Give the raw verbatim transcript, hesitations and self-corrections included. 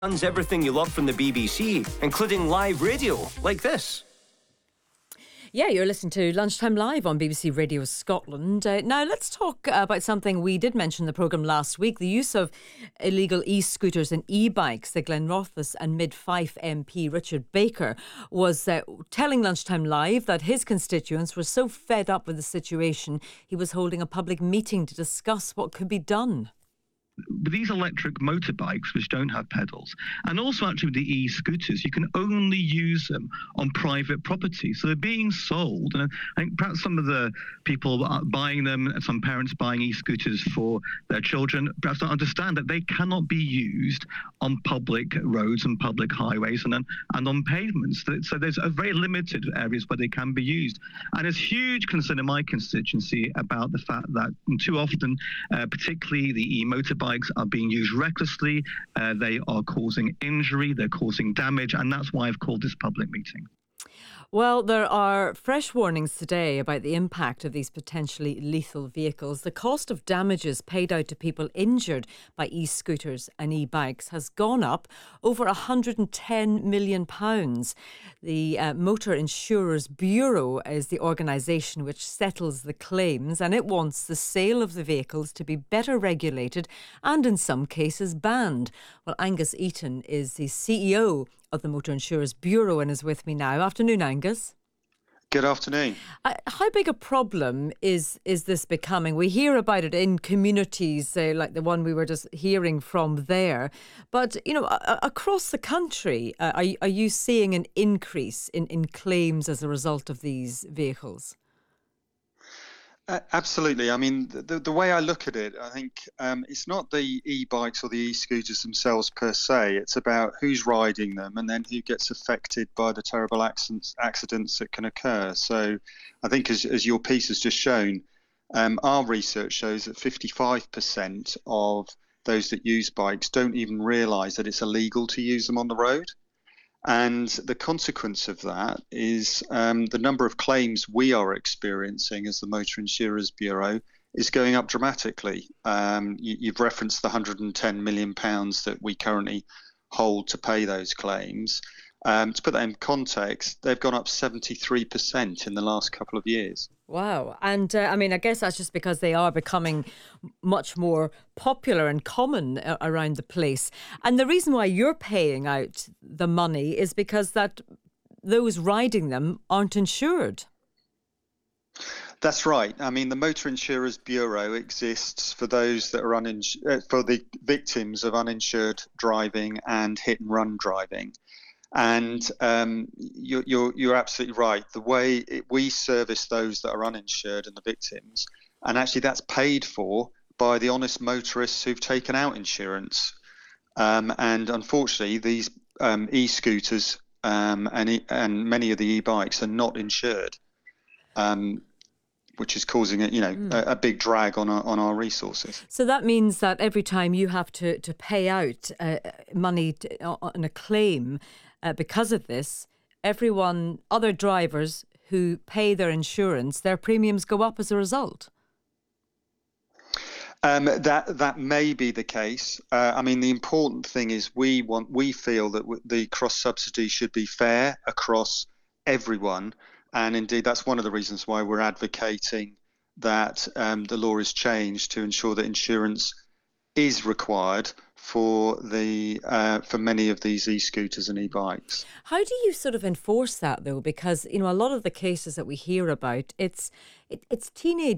runs everything you love from the B B C, including live radio, like this. Yeah, you're listening to Lunchtime Live on B B C Radio Scotland. Uh, now, let's talk uh, about something we did mention in the programme last week, the use of illegal e-scooters and e-bikes. The Glenrothes and Mid-Fife M P Richard Baker was uh, telling Lunchtime Live that his constituents were so fed up with the situation, he was holding a public meeting to discuss what could be done. With these electric motorbikes, which don't have pedals, and also actually with the e-scooters, you can only use them on private property. So they're being sold, and I think perhaps some of the people buying them, some parents buying e-scooters for their children, perhaps don't understand that they cannot be used on public roads and public highways and, and on pavements. So there's a very limited areas where they can be used. And there's huge concern in my constituency about the fact that too often, uh, particularly the e-motorbikes, are being used recklessly, uh, they are causing injury, they're causing damage, and that's why I've called this public meeting. Well, there are fresh warnings today about the impact of these potentially lethal vehicles. The cost of damages paid out to people injured by e-scooters and e-bikes has gone up over one hundred ten million pounds. The uh, Motor Insurers Bureau is the organisation which settles the claims, and it wants the sale of the vehicles to be better regulated and in some cases banned. Well, Angus Eaton is the C E O of the Motor Insurers Bureau and is with me now. Afternoon, Angus. Good afternoon. Uh, how big a problem is is this becoming? We hear about it in communities uh, like the one we were just hearing from there. But, you know, uh, across the country, uh, are, are you seeing an increase in, in claims as a result of these vehicles? Uh, absolutely. I mean, the, the way I look at it, I think um, it's not the e-bikes or the e-scooters themselves per se. It's about who's riding them and then who gets affected by the terrible accidents, accidents that can occur. So I think as, as your piece has just shown, um, our research shows that fifty-five percent of those that use bikes don't even realise that it's illegal to use them on the road. And the consequence of that is um, the number of claims we are experiencing as the Motor Insurers Bureau is going up dramatically. Um, you, you've referenced the one hundred ten million pounds that we currently hold to pay those claims. Um, to put that in context, they've gone up seventy-three percent in the last couple of years. Wow. And uh, I mean, I guess that's just because they are becoming much more popular and common uh, around the place. And the reason why you're paying out the money is because that those riding them aren't insured. That's right. I mean, the Motor Insurers Bureau exists for those that are uninsured, for the victims of uninsured driving and hit and run driving. And um, you're, you're, you're absolutely right. The way it, we service those that are uninsured and the victims, and actually that's paid for by the honest motorists who've taken out insurance. Um, and unfortunately, these um, e-scooters um, and, e- and many of the e-bikes are not insured, um, which is causing a, you know, mm. a, a big drag on our, on our resources. So that means that every time you have to, to pay out uh, money to, on a claim, Uh, because of this, everyone, other drivers who pay their insurance, their premiums go up as a result. Um, that that may be the case. Uh, I mean, the important thing is we want, we feel that w- the cross subsidy should be fair across everyone, and indeed that's one of the reasons why we're advocating that um, the law is changed to ensure that insurance is required for the uh, for many of these e-scooters and e-bikes. How do you sort of enforce that though? Because, you know, a lot of the cases that we hear about, it's it, it's teenage